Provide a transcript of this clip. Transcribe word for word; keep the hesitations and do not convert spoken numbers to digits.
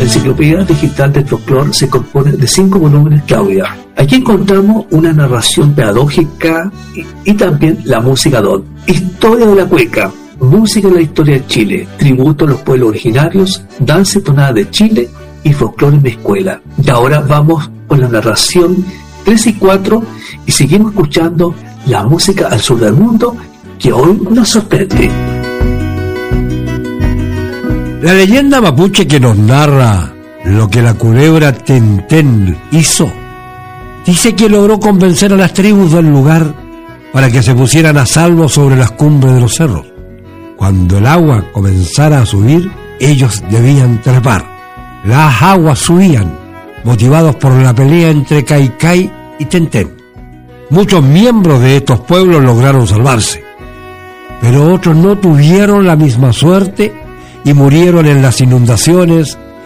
Enciclopedia Digital del Folclore se compone de cinco volúmenes, Claudia. Aquí encontramos una narración pedagógica y, y también la música don. Historia de la cueca, música de la historia de Chile, tributo a los pueblos originarios, danza y tonada de Chile y folclore en mi escuela. Y ahora vamos con la narración tres y cuatro y seguimos escuchando la música al sur del mundo que hoy nos sorprende. La leyenda mapuche que nos narra lo que la culebra Tentén hizo, dice que logró convencer a las tribus del lugar para que se pusieran a salvo sobre las cumbres de los cerros. Cuando el agua comenzara a subir, ellos debían trepar. Las aguas subían, motivados por la pelea entre Caicay y Tentén. Muchos miembros de estos pueblos lograron salvarse, pero otros no tuvieron la misma suerte y murieron en las inundaciones